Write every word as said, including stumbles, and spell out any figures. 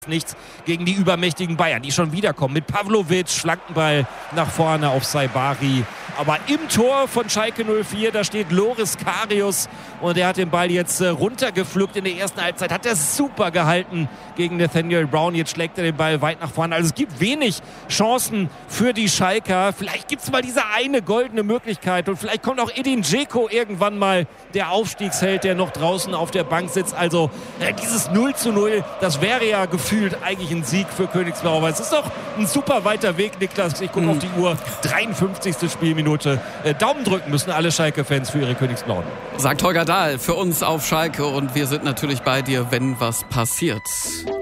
Nichts gegen die übermächtigen Bayern, die schon wiederkommen. Mit Pavlovic, Flankenball nach vorne auf Saibari. Aber im Tor von Schalke null vier, da steht Loris Karius und er hat den Ball jetzt äh, runtergepflückt in der ersten Halbzeit. Hat er super gehalten gegen Nathaniel Brown. Jetzt schlägt er den Ball weit nach vorne. Also es gibt wenig Chancen für die Schalker. Vielleicht gibt es mal diese eine goldene Möglichkeit und vielleicht kommt auch Edin Dzeko irgendwann mal, der Aufstiegsheld, der noch draußen auf der Bank sitzt. Also äh, dieses null zu null, das wäre ja gefühlt eigentlich ein Sieg für Königsblau. Aber es ist doch ein super weiter Weg, Niklas. Ich gucke mm. auf die Uhr. dreiundfünfzigste Spielminute. Äh, Daumen drücken müssen alle Schalke-Fans für ihre Königsblauen. Sagt Holger Dahl für uns auf Schalke und wir sind natürlich bei dir, wenn was passiert.